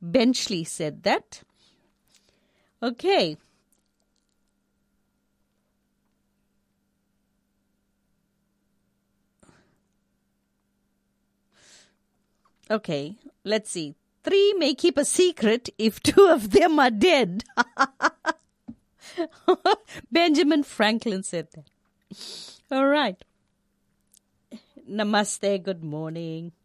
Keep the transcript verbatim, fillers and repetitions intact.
Benchley said that. Okay. Okay, let's see. Three may keep a secret if two of them are dead. Benjamin Franklin said that. All right. Namaste, good morning.